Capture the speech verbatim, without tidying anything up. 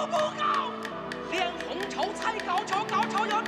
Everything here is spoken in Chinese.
不高，连红绸彩高跷，高跷要